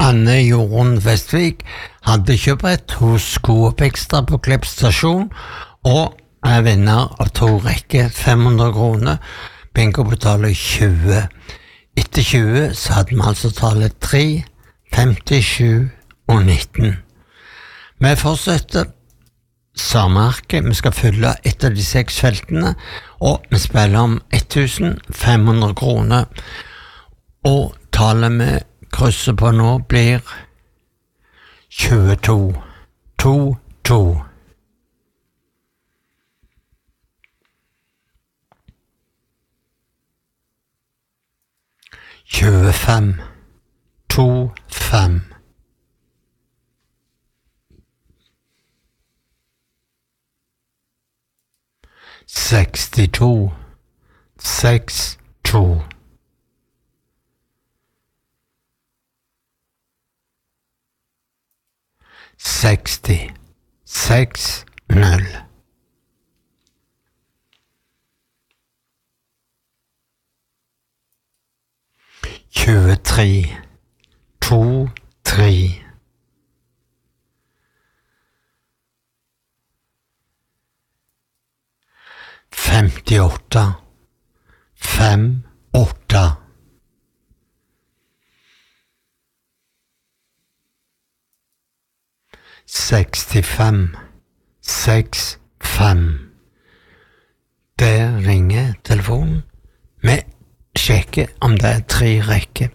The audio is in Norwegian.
Anne Jorunn Vestvik hadde kjøpet hos Coop Extra på Klepp stasjon, og er vinner av 2 rekker 500 kroner. Bingo betaler 20. Etter 20 så hadde vi altså tallet 3, 57 og 19. Vi fortsetter samme arke. Vi skal fylle et av de 6 feltene, og vi spiller om 1500 kroner. Og tallet vi krysser på nå blir 22. 22. 25. 25. 62. 62. 60. 60. 23. 23. 58. 58. 65. 65. Der ringer telefonen. Vi sjekker om det er 3 rekker.